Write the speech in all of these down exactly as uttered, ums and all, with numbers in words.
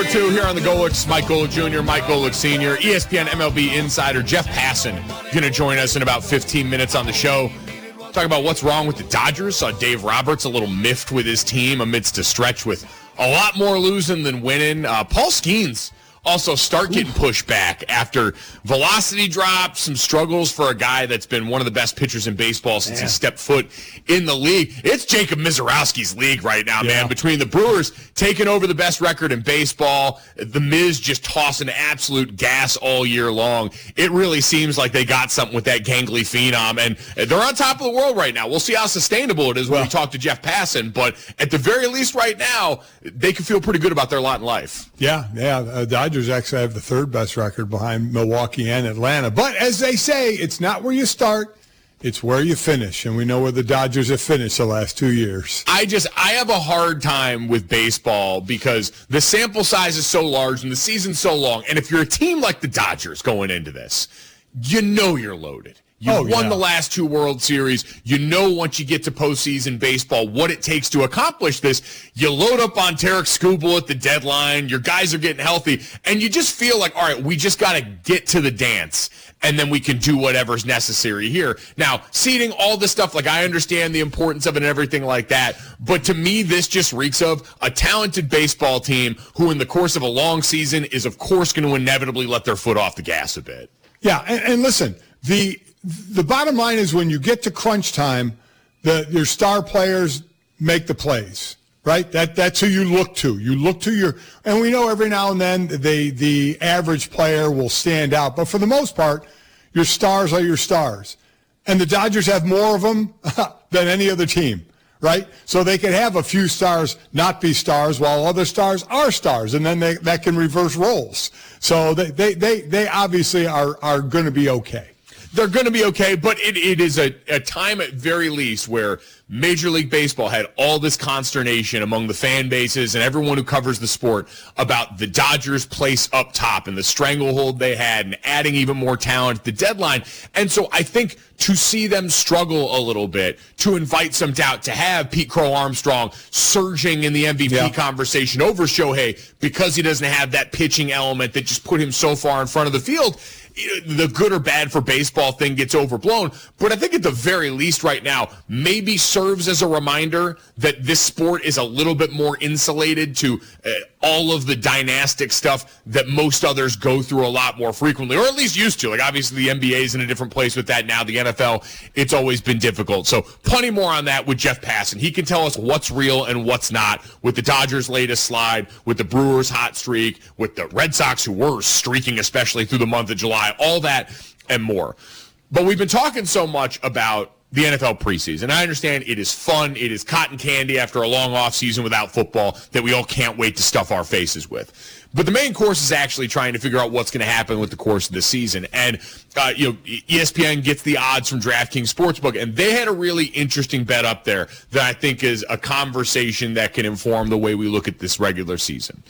Two here on the Golics, Mike Golic Junior, Mike Golic Senior, E S P N M L B insider Jeff Passan going to join us in about fifteen minutes on the show. Talk about what's wrong with the Dodgers. Saw Dave Roberts a little miffed with his team amidst a stretch with a lot more losing than winning. Uh, Paul Skeens also start getting pushed back after velocity drops, some struggles for a guy that's been one of the best pitchers in baseball since yeah. he stepped foot in the league. It's Jacob Mizorowski's league right now, yeah. man. Between the Brewers taking over the best record in baseball, the Miz just tossing absolute gas all year long. It really seems like they got something with that gangly phenom, and they're on top of the world right now. We'll see how sustainable it is when well, we talk to Jeff Passan, but at the very least right now, they can feel pretty good about their lot in life. Yeah, yeah. Uh, Dodgers actually have the third best record behind Milwaukee and Atlanta. But as they say, it's not where you start, it's where you finish. And we know where the Dodgers have finished the last two years. I just, I have a hard time with baseball because the sample size is so large and the season's so long. And if you're a team like the Dodgers going into this, you know you're loaded. You've oh, won yeah. the last two World Series. You know once you get to postseason baseball what it takes to accomplish this. You load up on Tarek Skubal at the deadline. Your guys are getting healthy. And you just feel like, all right, we just got to get to the dance, and then we can do whatever's necessary here. Now, seeding, all this stuff, like I understand the importance of it and everything like that, but to me this just reeks of a talented baseball team who in the course of a long season is, of course, going to inevitably let their foot off the gas a bit. Yeah, and, and listen, the... The bottom line is when you get to crunch time, the, your star players make the plays, right? That That's who you look to. You look to your – and we know every now and then they, the average player will stand out. But for the most part, your stars are your stars. And the Dodgers have more of them than any other team, right? So they can have a few stars not be stars while other stars are stars, and then they, that can reverse roles. So they, they, they, they obviously are, are going to be okay. They're going to be okay, but it, it is a, a time at very least where Major League Baseball had all this consternation among the fan bases and everyone who covers the sport about the Dodgers' place up top and the stranglehold they had and adding even more talent at the deadline. And so I think to see them struggle a little bit, to invite some doubt, to have Pete Crow Armstrong surging in the M V P yeah. conversation over Shohei because he doesn't have that pitching element that just put him so far in front of the field, the good or bad for baseball thing gets overblown. But I think at the very least right now, maybe serves as a reminder that this sport is a little bit more insulated to uh, all of the dynastic stuff that most others go through a lot more frequently, or at least used to. Like obviously the N B A is in a different place with that now. The N F L, it's always been difficult. So plenty more on that with Jeff Passan. He can tell us what's real and what's not with the Dodgers' latest slide, with the Brewers' hot streak, with the Red Sox who were streaking especially through the month of July, all that and more. But we've been talking so much about the N F L preseason. I understand it is fun. It is cotton candy after a long offseason without football that we all can't wait to stuff our faces with. But the main course is actually trying to figure out what's going to happen with the course of the season. And, uh, you know, E S P N gets the odds from DraftKings Sportsbook, and they had a really interesting bet up there that I think is a conversation that can inform the way we look at this regular season.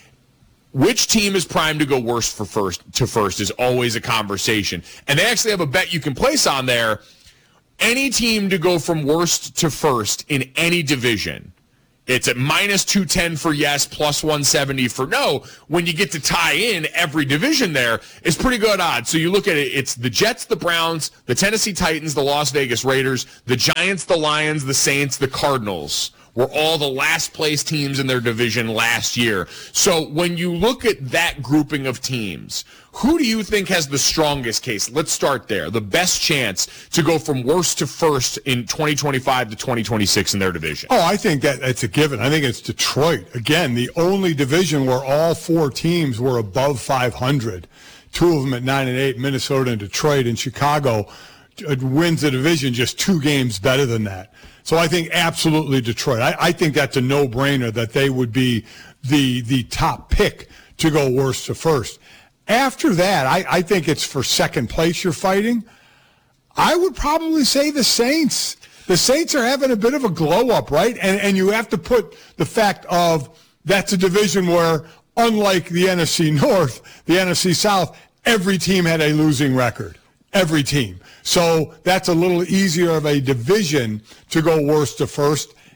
Which team is primed to go worst for first to first is always a conversation. And they actually have a bet you can place on there. Any team to go from worst to first in any division, it's at minus two ten for yes, plus one seventy for no. When you get to tie in every division there, it's pretty good odds. So you look at it, it's the Jets, the Browns, the Tennessee Titans, the Las Vegas Raiders, the Giants, the Lions, the Saints, the Cardinals were all the last place teams in their division last year. So when you look at that grouping of teams, who do you think has the strongest case? Let's start there. The best chance to go from worst to first in twenty twenty-five to twenty twenty-six in their division? Oh, I think that it's a given. I think it's Detroit. Again, the only division where all four teams were above five hundred. Two of them at nine and eight, Minnesota and Detroit, and Chicago wins the division just two games better than that. So I think absolutely Detroit. I, I think that's a no-brainer that they would be the the top pick to go worst to first. After that, I, I think it's for second place you're fighting. I would probably say the Saints. The Saints are having a bit of a glow-up, right? And, and you have to put the fact of that's a division where, unlike the N F C North, the N F C South, every team had a losing record. Every team. So that's a little easier of a division to go worst to first.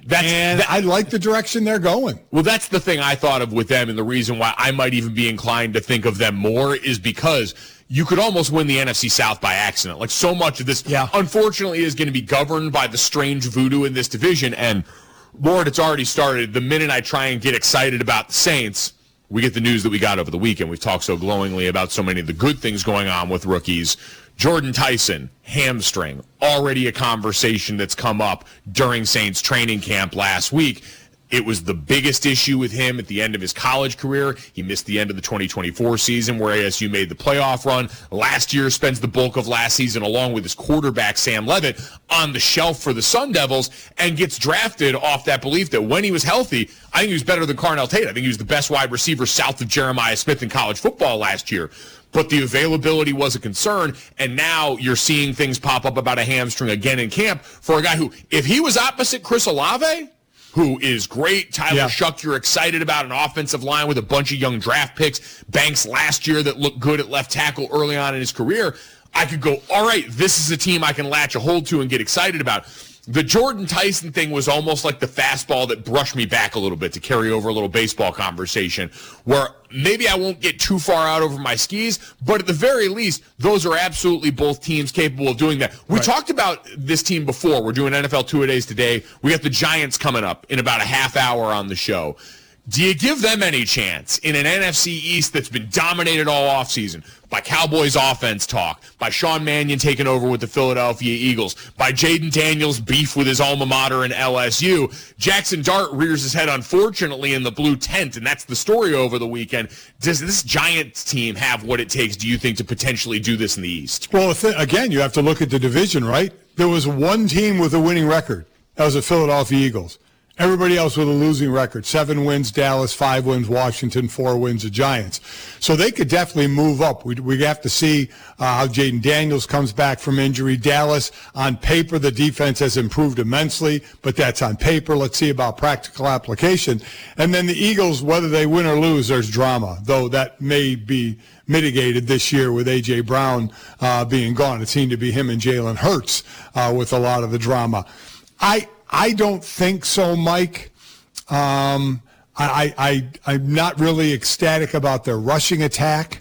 That's, and that, I like the direction they're going. Well, that's the thing I thought of with them, and the reason why I might even be inclined to think of them more is because you could almost win the N F C South by accident. Like, so much of this, yeah. unfortunately, is going to be governed by the strange voodoo in this division. And, Lord, it's already started. The minute I try and get excited about the Saints, we get the news that we got over the weekend. We've talked so glowingly about so many of the good things going on with rookies. Jordan Tyson, hamstring, already a conversation that's come up during Saints training camp last week. It was the biggest issue with him at the end of his college career. He missed the end of the twenty twenty-four season where A S U made the playoff run. Last year spends the bulk of last season along with his quarterback, Sam Levitt, on the shelf for the Sun Devils and gets drafted off that belief that when he was healthy, I think he was better than Carnell Tate. I think he was the best wide receiver south of Jeremiah Smith in college football last year. But the availability was a concern, and now you're seeing things pop up about a hamstring again in camp for a guy who, if he was opposite Chris Olave, who is great. Tyler yeah. Shuck, you're excited about an offensive line with a bunch of young draft picks. Banks last year that looked good at left tackle early on in his career. I could go, all right, this is a team I can latch a hold to and get excited about. The Jordan Tyson thing was almost like the fastball that brushed me back a little bit to carry over a little baseball conversation where maybe I won't get too far out over my skis, but at the very least, those are absolutely both teams capable of doing that. We right. talked about this team before. We're doing N F L Two-A-Days today. We got the Giants coming up in about a half hour on the show. Do you give them any chance in an N F C East that's been dominated all offseason by Cowboys offense talk, by Sean Mannion taking over with the Philadelphia Eagles, by Jaden Daniels' beef with his alma mater in L S U? Jackson Dart rears his head, unfortunately, in the blue tent, and that's the story over the weekend. Does this Giants team have what it takes, do you think, to potentially do this in the East? Well, again, you have to look at the division, right? There was one team with a winning record. That was the Philadelphia Eagles. Everybody else with a losing record. Seven wins, Dallas. Five wins, Washington. Four wins, the Giants. So they could definitely move up. We we have to see uh, how Jaden Daniels comes back from injury. Dallas, on paper, the defense has improved immensely, but that's on paper. Let's see about practical application. And then the Eagles, whether they win or lose, there's drama, though that may be mitigated this year with A J. Brown uh, being gone. It seemed to be him and Jalen Hurts uh, with a lot of the drama. I I don't think so, Mike. Um, I, I, I'm not really ecstatic about their rushing attack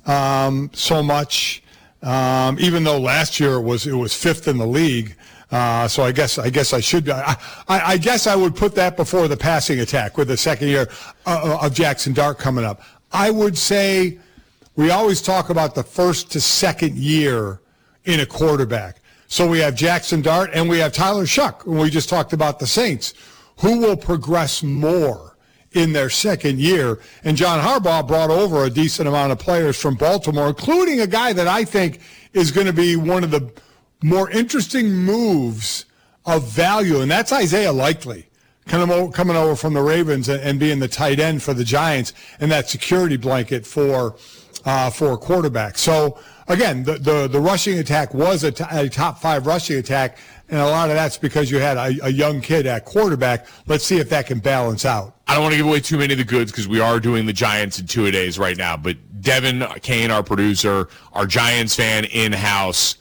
um, so much, um, even though last year it was it was fifth in the league. Uh, so I guess I guess I should. I, I, I guess I would put that before the passing attack with the second year uh, of Jackson Dart coming up. I would say we always talk about the first to second year in a quarterback. So we have Jackson Dart and we have Tyler Shuck, and we just talked about the Saints. Who will progress more in their second year? And John Harbaugh brought over a decent amount of players from Baltimore, including a guy that I think is going to be one of the more interesting moves of value, and that's Isaiah Likely, coming over from the Ravens and being the tight end for the Giants and that security blanket for uh, for a quarterback. So, again, the, the, the rushing attack was a, t- a top five rushing attack, and a lot of that's because you had a, a young kid at quarterback. Let's see if that can balance out. I don't want to give away too many of the goods because we are doing the Giants in two-a-days right now, but Devin Kane, our producer, our Giants fan in-house,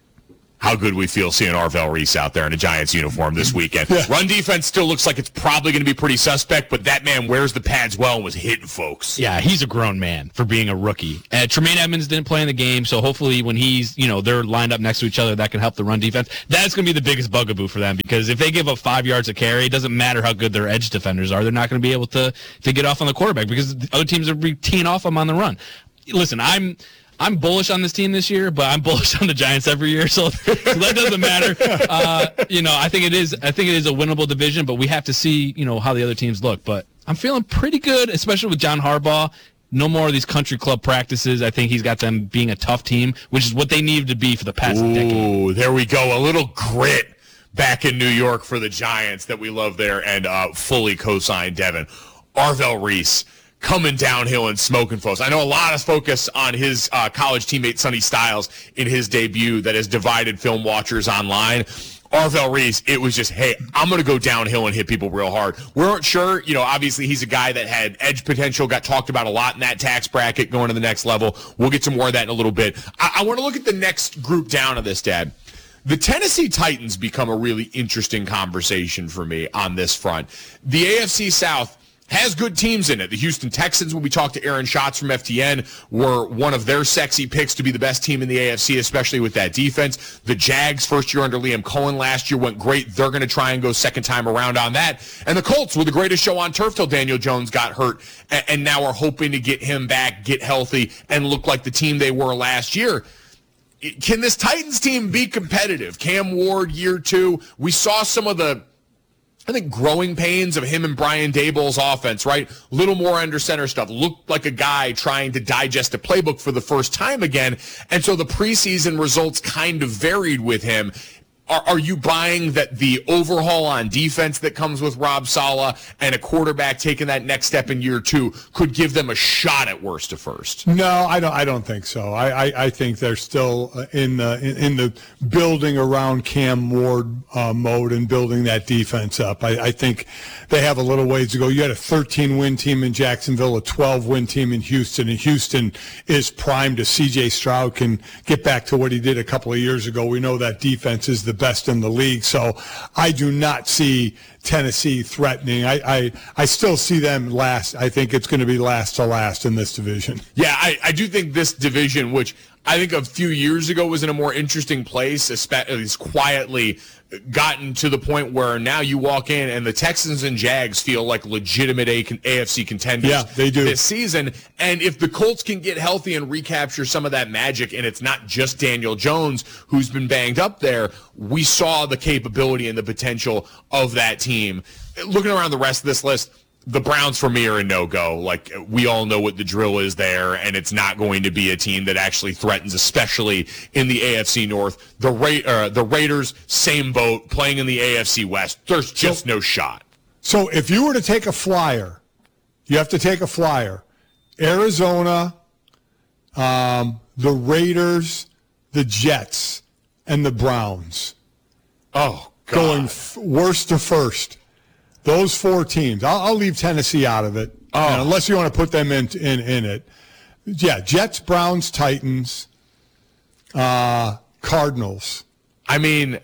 how good we feel seeing Arvell Reese out there in a Giants uniform this weekend. Yeah. Run defense still looks like it's probably going to be pretty suspect, but that man wears the pads well and was hitting folks. Yeah, he's a grown man for being a rookie. Uh, Tremaine Edmonds didn't play in the game, so hopefully when he's, you know, they're lined up next to each other, that can help the run defense. That's going to be the biggest bugaboo for them, because if they give up five yards a carry, it doesn't matter how good their edge defenders are. They're not going to be able to, to get off on the quarterback because the other teams are teeing off them on the run. Listen, I'm... I'm bullish on this team this year, but I'm bullish on the Giants every year, so, so that doesn't matter. Uh, you know, I think it is. I think it is a winnable division, but we have to see, you know, how the other teams look. But I'm feeling pretty good, especially with John Harbaugh. No more of these country club practices. I think he's got them being a tough team, which is what they needed to be for the past Ooh, decade. Ooh, there we go. A little grit back in New York for the Giants that we love there, and uh, fully co-sign Devin. Arvell Reese coming downhill and smoking folks. I know a lot of focus on his uh, college teammate Sonny Styles in his debut that has divided film watchers online. Arvell Reese, it was just, hey, I'm going to go downhill and hit people real hard. We weren't sure. You know, obviously he's a guy that had edge potential, got talked about a lot in that tax bracket going to the next level. We'll get to more of that in a little bit. I, I want to look at the next group down of this, Dad. The Tennessee Titans become a really interesting conversation for me on this front. The A F C South has good teams in it. The Houston Texans, when we talked to Aaron Schatz from F T N, were one of their sexy picks to be the best team in the A F C, especially with that defense. The Jags, first year under Liam Cohen last year, went great. They're going to try and go second time around on that. And the Colts were the greatest show on turf till Daniel Jones got hurt, and now are hoping to get him back, get healthy, and look like the team they were last year. Can this Titans team be competitive? Cam Ward, year two. We saw some of the, I think, growing pains of him and Brian Daboll's offense, right? Little more under center stuff. Looked like a guy trying to digest a playbook for the first time again. And so the preseason results kind of varied with him. Are, are you buying that the overhaul on defense that comes with Rob Saleh and a quarterback taking that next step in year two could give them a shot at worst to first? No, I don't. I don't think so. I, I, I think they're still in the in, in the building around Cam Ward uh, mode and building that defense up. I, I think they have a little ways to go. You had a thirteen win team in Jacksonville, a twelve win team in Houston, and Houston is primed if C J Stroud can get back to what he did a couple of years ago. We know that defense is the best in the league, so I do not see Tennessee threatening. I, I, I still see them last. I think it's going to be last to last in this division. Yeah, I, I do think this division, which I think a few years ago was in a more interesting place, especially it's quietly gotten to the point where now you walk in and the Texans and Jags feel like legitimate A F C contenders yeah, they do. this season. And if the Colts can get healthy and recapture some of that magic, and it's not just Daniel Jones who's been banged up there, we saw the capability and the potential of that team. Looking around the rest of this list, the Browns for me are a no-go. Like, we all know what the drill is there, and it's not going to be a team that actually threatens, especially in the A F C North. The Ra- uh, the Raiders, same boat, playing in the A F C West. There's just so, no shot. So if you were to take a flyer, you have to take a flyer. Arizona, um, the Raiders, the Jets, and the Browns. Oh, God. Going f- worst to first. Those four teams. I'll, I'll leave Tennessee out of it, oh. uh, unless you want to put them in in, in it. Yeah, Jets, Browns, Titans, uh, Cardinals. I mean,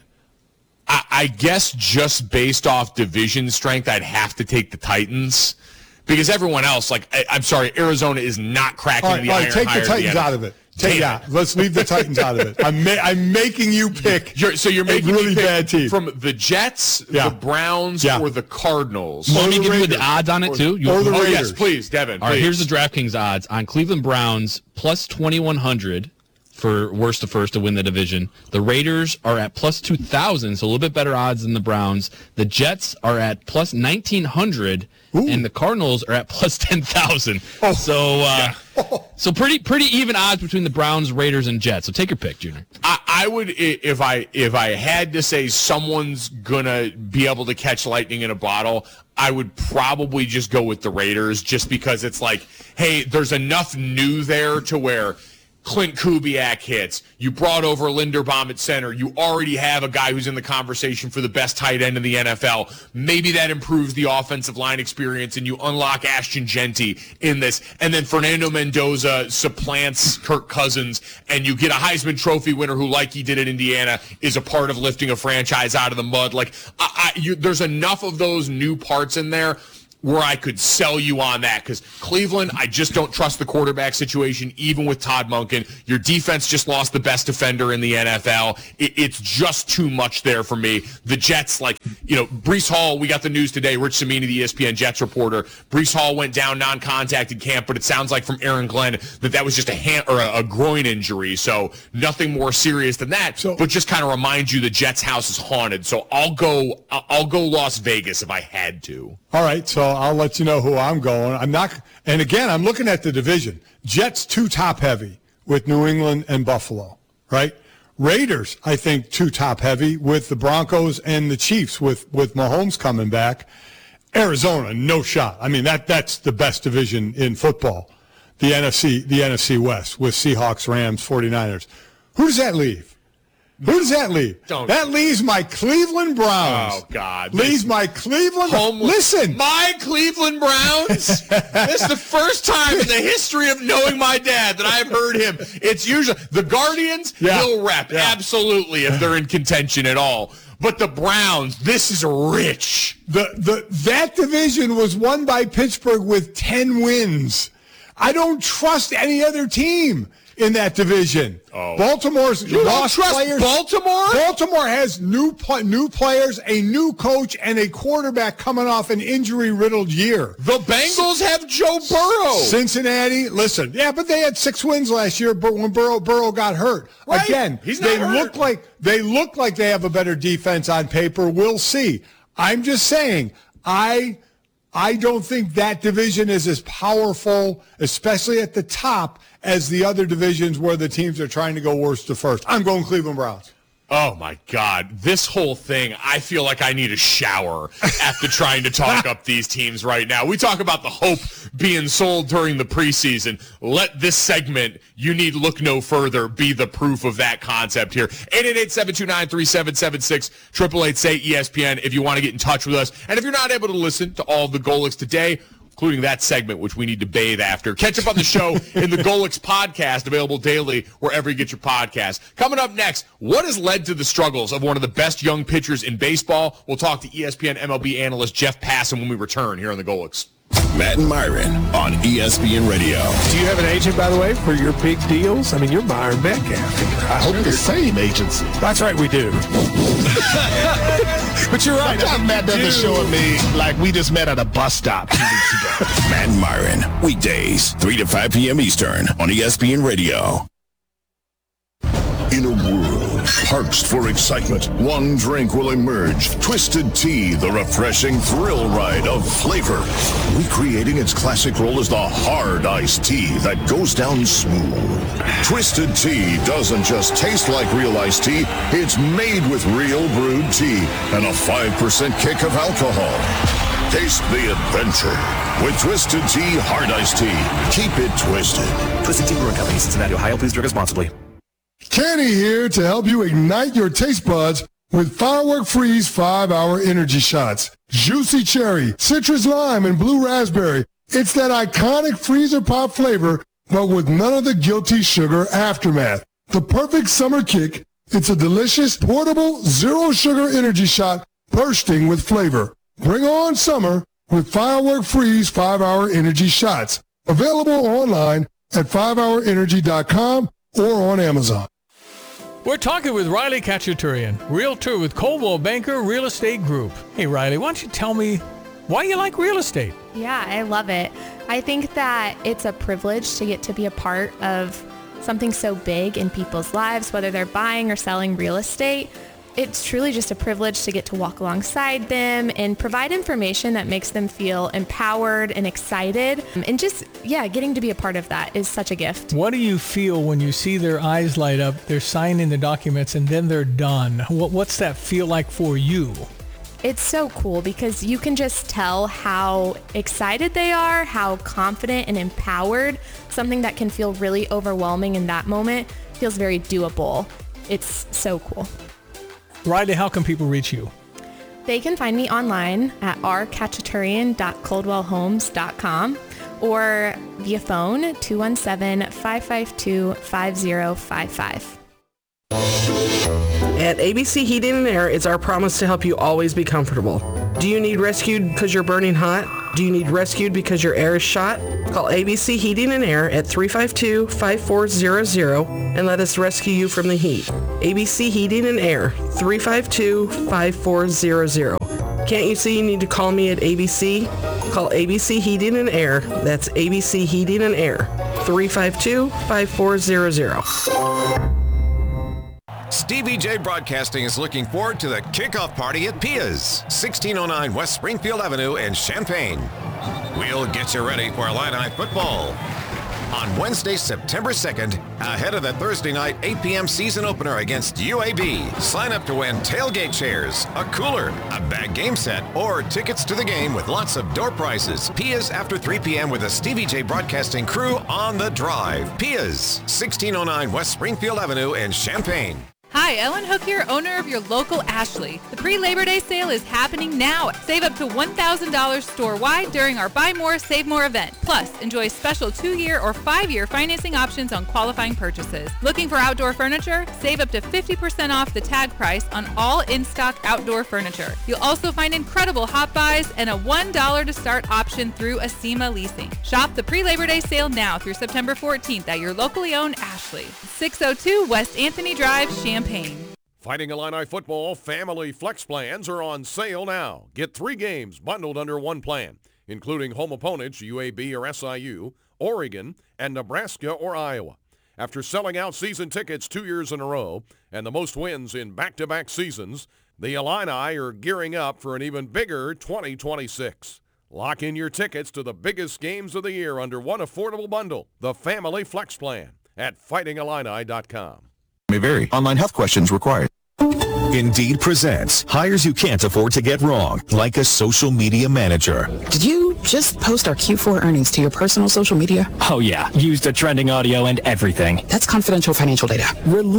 I, I guess just based off division strength, I'd have to take the Titans because everyone else, like, I, I'm sorry, Arizona is not cracking all right, the all iron. Right, take the Titans out of it. Take, yeah, let's leave the Titans out of it. I'm ma- I'm making you pick. You're, so you're making a really me pick bad team from the Jets, yeah. the Browns, yeah. or the Cardinals. Let me the give Raiders. you the odds on it too. You, or the oh, Raiders. Yes, please, Devin. All right, please. here's the DraftKings odds on Cleveland Browns plus twenty-one hundred for worst to first to win the division. The Raiders are at plus two thousand, so a little bit better odds than the Browns. The Jets are at plus nineteen hundred. Ooh. And the Cardinals are at plus ten thousand. Oh. So, uh, yeah. so pretty pretty even odds between the Browns, Raiders, and Jets. So take your pick, Junior. I, I would, if I if I had to say someone's gonna be able to catch lightning in a bottle, I would probably just go with the Raiders, just because it's like, hey, there's enough new there to where Clint Kubiak hits. You brought over Linderbaum at center. You already have a guy who's in the conversation for the best tight end in the N F L. Maybe that improves the offensive line experience, and you unlock Ashton Genty in this. And then Fernando Mendoza supplants Kirk Cousins, and you get a Heisman Trophy winner who, like he did at Indiana, is a part of lifting a franchise out of the mud. Like, I, I, you, there's enough of those new parts in there where I could sell you on that, because Cleveland, I just don't trust the quarterback situation, even with Todd Monken. Your defense just lost the best defender in the N F L. It, it's just too much there for me. The Jets, like, you know, Breece Hall, we got the news today, Rich Cimini, the E S P N Jets reporter, Breece Hall went down non-contact in camp, but it sounds like from Aaron Glenn that that was just a hand or a, a groin injury, so nothing more serious than that, so, but just kind of reminds you the Jets' house is haunted. So I'll go, I'll go Las Vegas if I had to. All right, so I'll let you know who I'm going. I'm not, and again, I'm looking at the division. Jets too top heavy with New England and Buffalo, right? Raiders, I think, too top heavy with the Broncos and the Chiefs with with Mahomes coming back. Arizona, no shot. I mean, that that's the best division in football. The N F C, the N F C West with Seahawks, Rams, forty-niners. Who does that leave? Who does that leave? Don't. That leaves my Cleveland Browns. Oh, God. Leaves my Cleveland Browns. Listen. My Cleveland Browns? This is the first time in the history of knowing my dad that I've heard him. It's usually the Guardians, yeah. he'll rep. Yeah. Absolutely, if they're in contention at all. But the Browns, this is rich. The the That division was won by Pittsburgh with ten wins. I don't trust any other team in that division. Oh. Baltimore's You lost don't trust players. Baltimore? Baltimore has new new players, a new coach, and a quarterback coming off an injury-riddled year. The Bengals have Joe Burrow. Cincinnati, listen, yeah, but they had six wins last year. But when Burrow Burrow got hurt, right. again, He's not they hurt. look like they look like they have a better defense on paper. We'll see. I'm just saying, I. I don't think that division is as powerful, especially at the top, as the other divisions where the teams are trying to go worst to first. I'm going Cleveland Browns. Oh, my God. This whole thing, I feel like I need a shower after trying to talk up these teams right now. We talk about the hope being sold during the preseason. Let this segment, you need look no further, be the proof of that concept here. eight eight eight, seven two nine, three seven seven six, eight eight eight, say E S P N if you want to get in touch with us. And if you're not able to listen to all of the Golics today, including that segment, which we need to bathe after. Catch up on the show in the Golics podcast, available daily wherever you get your podcast. Coming up next, what has led to the struggles of one of the best young pitchers in baseball? We'll talk to E S P N M L B analyst Jeff Passan when we return here on the Golics. Matt and Myron on E S P N Radio. Do you have an agent, by the way, for your big deals? I mean, you're Myron Metcalf. I hope Sure, the same agency. That's right, we do. But you're right. Sometimes Matt doesn't show at me like we just met at a bus stop two weeks ago. Matt and Myron, weekdays, three to five p.m. Eastern on E S P N Radio. In a world parched for excitement, one drink will emerge. Twisted Tea, the refreshing thrill ride of flavor. Recreating its classic role as the hard iced tea that goes down smooth. Twisted Tea doesn't just taste like real iced tea, it's made with real brewed tea and a five percent kick of alcohol. Taste the adventure with Twisted Tea Hard Iced Tea. Keep it twisted. Twisted Tea Brewing Company, Cincinnati, Ohio. Please drink responsibly. Kenny here to help you ignite your taste buds with Firework Freeze five hour energy shots. Juicy cherry, citrus lime, and blue raspberry. It's that iconic freezer pop flavor, but with none of the guilty sugar aftermath. The perfect summer kick. It's a delicious, portable, zero sugar energy shot bursting with flavor. Bring on summer with Firework Freeze five hour energy shots. Available online at five hour energy dot com or on Amazon. We're talking with Riley Kachaturian, realtor with Coldwell Banker Real Estate Group. Hey, Riley, why don't you tell me why you like real estate? Yeah, I love it. I think that it's a privilege to get to be a part of something so big in people's lives, whether they're buying or selling real estate. It's truly just a privilege to get to walk alongside them and provide information that makes them feel empowered and excited. And just, yeah, getting to be a part of that is such a gift. What do you feel when you see their eyes light up, they're signing the documents, and then they're done? What, what's that feel like for you? It's so cool because you can just tell how excited they are, how confident and empowered. Something that can feel really overwhelming in that moment feels very doable. It's so cool. Riley, how can people reach you? They can find me online at r kachaturian dot coldwell homes dot com or via phone two one seven, five five two, five zero five five. At A B C Heating and Air, it's our promise to help you always be comfortable. Do you need rescued because you're burning hot? Do you need rescued because your air is shot? Call A B C Heating and Air at three five two, five four zero zero and let us rescue you from the heat. A B C Heating and Air, three five two, five four zero zero. Can't you see you need to call me at A B C? Call A B C Heating and Air. That's A B C Heating and Air, three five two, five four zero zero. Stevie J Broadcasting is looking forward to the kickoff party at Pia's, sixteen oh nine West Springfield Avenue in Champaign. We'll get you ready for Illini football on Wednesday, September second, ahead of the Thursday night eight p.m. season opener against U A B. Sign up to win tailgate chairs, a cooler, a bag game set, or tickets to the game with lots of door prizes. Pia's after three p.m. with a Stevie J Broadcasting crew on the drive. Pia's, sixteen oh nine West Springfield Avenue in Champaign. Hi, Ellen Hook here, owner of your local Ashley. The pre-Labor Day sale is happening now. Save up to one thousand dollars store-wide during our Buy More, Save More event. Plus, enjoy special two-year or five-year financing options on qualifying purchases. Looking for outdoor furniture? Save up to fifty percent off the tag price on all in-stock outdoor furniture. You'll also find incredible hot buys and a one dollar to start option through Acima Leasing. Shop the pre-Labor Day sale now through September fourteenth at your locally owned Ashley. six oh two West Anthony Drive, Champaign. Fighting Illini football family flex plans are on sale now. Get three games bundled under one plan, including home opponents U A B or S I U, Oregon, and Nebraska or Iowa. After selling out season tickets two years in a row and the most wins in back-to-back seasons, the Illini are gearing up for an even bigger twenty twenty-six. Lock in your tickets to the biggest games of the year under one affordable bundle, the Family Flex Plan, at fighting illini dot com. May vary. Online health questions required. Indeed presents hires you can't afford to get wrong, like a social media manager. Did you just post our Q four earnings to your personal social media? Oh yeah, used the trending audio and everything. That's confidential financial data.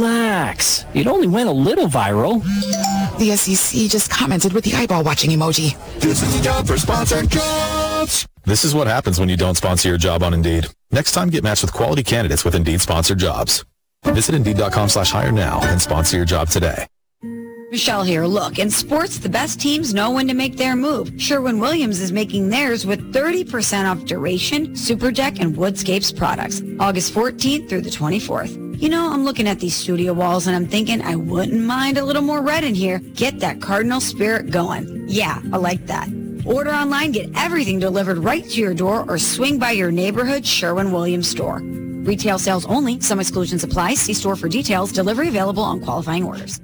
Relax. It only went a little viral. The S E C just commented with the eyeball watching emoji. This is the job for sponsored jobs. This is what happens when you don't sponsor your job on Indeed. Next time, get matched with quality candidates with Indeed sponsored jobs. Visit Indeed.com slash hire now and sponsor your job today. Michelle here. Look, in sports, the best teams know when to make their move. Sherwin-Williams is making theirs with thirty percent off Duration, Super Deck, and Woodscapes products. August fourteenth through the twenty-fourth. You know, I'm looking at these studio walls and I'm thinking I wouldn't mind a little more red in here. Get that Cardinal spirit going. Yeah, I like that. Order online, get everything delivered right to your door, or swing by your neighborhood Sherwin-Williams store. Retail sales only. Some exclusions apply. See store for details. Delivery available on qualifying orders.